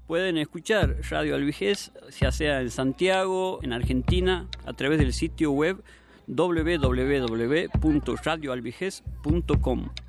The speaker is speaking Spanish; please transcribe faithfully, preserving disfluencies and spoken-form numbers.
Pueden escuchar Radio Alvejez, ya sea en Santiago, en Argentina, a través del sitio web doble u doble u doble u punto radio alvejez punto com.